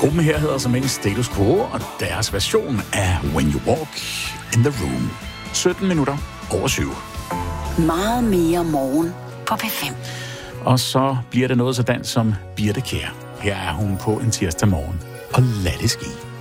Gruppen her hedder som en Status Quo, og deres version af When You Walk in the Room. 17 minutter over 7. Meget mere morgen på P5. Og så bliver det noget så dans som Birte Kjær. Her er hun på en tirsdag morgen. Og lad det ske.